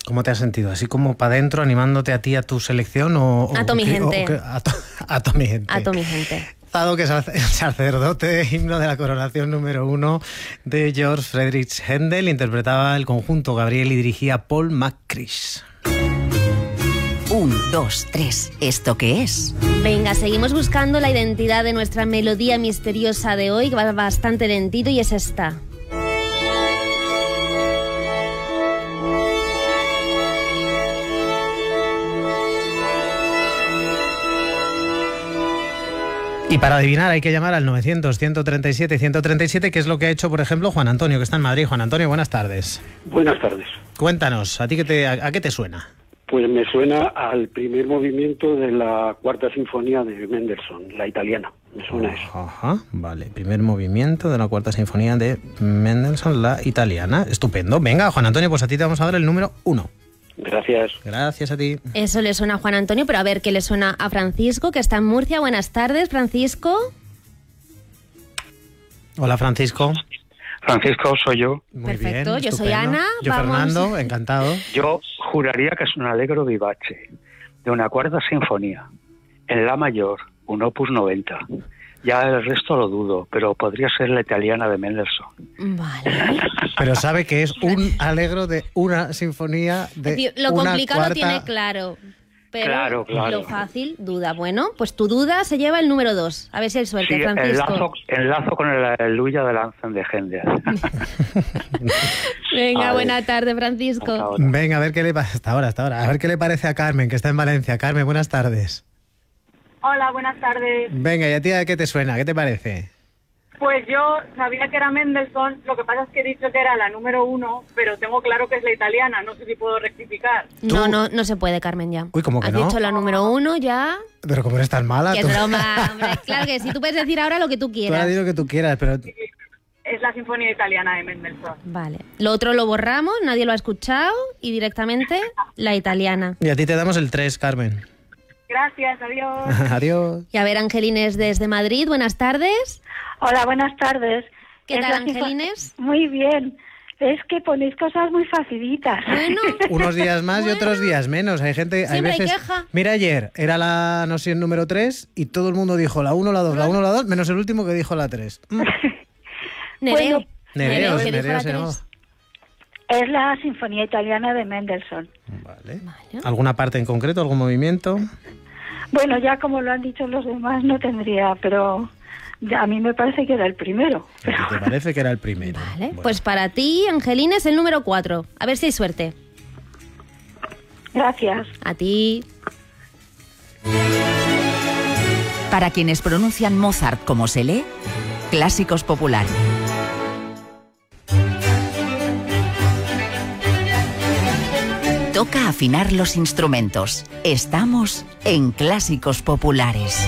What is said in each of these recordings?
¿Cómo te has sentido? ¿Así como para adentro, animándote a ti, a tu selección? A toda mi gente. A toda mi gente. A toda mi gente. Dado que es el sacerdote, himno de la coronación número 1 de George Friedrich Händel, interpretaba el conjunto Gabriel y dirigía Paul McCrish. 1, 2, 3. ¿Esto qué es? Venga, seguimos buscando la identidad de nuestra melodía misteriosa de hoy, que va bastante lentito, y es esta. Y para adivinar hay que llamar al 900-137-137, que es lo que ha hecho, por ejemplo, Juan Antonio, que está en Madrid. Juan Antonio, buenas tardes. Buenas tardes. Cuéntanos, ¿a ti a qué te suena? Pues me suena al primer movimiento de la Cuarta Sinfonía de Mendelssohn, la italiana. Me suena eso. Ajá, vale. Primer movimiento de la Cuarta Sinfonía de Mendelssohn, la italiana. Estupendo. Venga, Juan Antonio, pues a ti te vamos a dar el número 1. Gracias. Gracias a ti. Eso le suena a Juan Antonio, pero a ver qué le suena a Francisco, que está en Murcia. Buenas tardes, Francisco. Hola, Francisco. Francisco, soy yo. Muy Perfecto, bien, yo soy estupendo. Ana. Yo Vamos. Fernando, encantado. Yo juraría que es un Allegro vivace de una Cuarta Sinfonía en la mayor, un opus 90. Ya el resto lo dudo, pero podría ser la italiana de Mendelssohn. Vale. Pero sabe que es un Allegro de una sinfonía de Lo una complicado cuarta... tiene claro. Pero Claro. lo fácil, duda. Bueno, pues tu duda se lleva el número 2. A ver si hay suerte, Sí, Francisco. enlazo con el Aleluya del Anzen de Händel. Venga, Vale. buena tarde, Francisco. Hasta ahora. Venga, a ver qué le pasa. Hasta ahora. A ver qué le parece a Carmen, que está en Valencia. Carmen, buenas tardes. Hola, buenas tardes. Venga, ¿y a ti a qué te suena? ¿Qué te parece? Pues yo sabía que era Mendelssohn, lo que pasa es que he dicho que era la número 1, pero tengo claro que es la italiana, no sé si puedo rectificar. No se puede, Carmen, ya. Uy, ¿cómo que Has no? dicho la número 1 ya. Pero como eres tan mala... Que tú- es broma, hombre. Claro que sí, tú puedes decir ahora lo que tú Tú quieras. ahora di lo que tú quieras, pero... Es la sinfonía italiana de Mendelssohn. Vale. Lo otro lo borramos, nadie lo ha escuchado y directamente la italiana. Y a ti te damos el 3, Carmen. Gracias, adiós. Adiós. Y a ver, Angelines desde Madrid, buenas tardes. Hola, buenas tardes. ¿Qué Es tal, la Angelines? Muy bien. Es que ponéis cosas muy facilitas. Bueno, Unos días más y otros días menos. Hay gente... Siempre hay veces... queja. Mira, ayer era la, no sé, el número 3 y todo el mundo dijo la 1, la 2, la 1, la 2, menos el último que dijo la 3. Nereo. Nereo, que dijo Nereo la se llamaba. 3. Es la Sinfonía Italiana de Mendelssohn. Vale. Vale. ¿Alguna parte en concreto, algún movimiento? Bueno, ya como lo han dicho los demás, no tendría, pero a mí me parece que era el primero. Pero... ¿Te parece que era el primero? Vale, Bueno. pues para ti, Angelines, el número 4. A ver si hay suerte. Gracias. A ti. Para quienes pronuncian Mozart como se lee, Clásicos Populares. Toca afinar los instrumentos. Estamos en Clásicos Populares.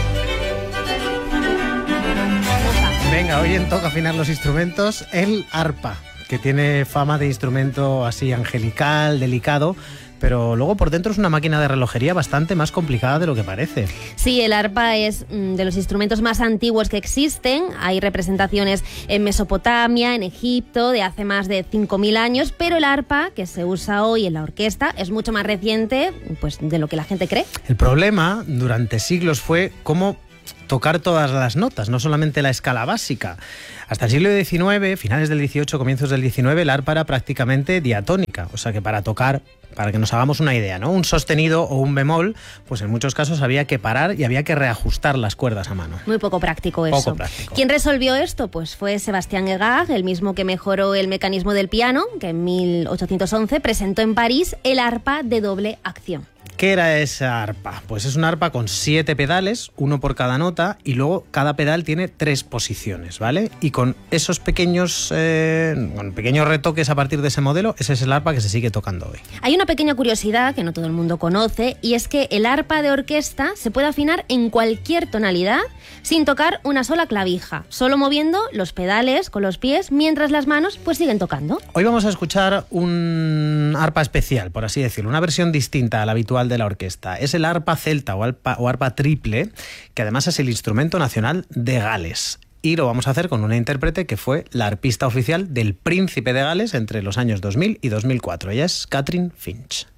Venga, hoy en Toca afinar los instrumentos, el arpa, que tiene fama de instrumento así angelical, delicado, pero luego por dentro es una máquina de relojería bastante más complicada de lo que parece. Sí, el arpa es de los instrumentos más antiguos que existen. Hay representaciones en Mesopotamia, en Egipto, de hace más de 5.000 años, pero el arpa que se usa hoy en la orquesta es mucho más reciente, pues, de lo que la gente cree. El problema durante siglos fue cómo tocar todas las notas, no solamente la escala básica. Hasta el siglo XIX, finales del XVIII, comienzos del XIX, el arpa era prácticamente diatónica, o sea que para tocar, para que nos hagamos una idea, ¿no? Un sostenido o un bemol, pues en muchos casos había que parar y había que reajustar las cuerdas a mano. Muy poco práctico eso. Poco práctico. ¿Quién resolvió esto? Pues fue Sebastián Egard, el mismo que mejoró el mecanismo del piano, que en 1811 presentó en París el arpa de doble acción. ¿Qué era esa arpa? Pues es una arpa con 7 pedales, uno por cada nota, y luego cada pedal tiene 3 posiciones, ¿vale? Y con esos pequeños retoques a partir de ese modelo, ese es el arpa que se sigue tocando hoy. Hay una pequeña curiosidad que no todo el mundo conoce, y es que el arpa de orquesta se puede afinar en cualquier tonalidad sin tocar una sola clavija, solo moviendo los pedales con los pies mientras las manos pues siguen tocando. Hoy vamos a escuchar un arpa especial, por así decirlo, una versión distinta a la habitual de la orquesta. Es el arpa celta o arpa triple, que además es el instrumento nacional de Gales. Y lo vamos a hacer con una intérprete que fue la arpista oficial del Príncipe de Gales entre los años 2000 y 2004. Ella es Catherine Finch.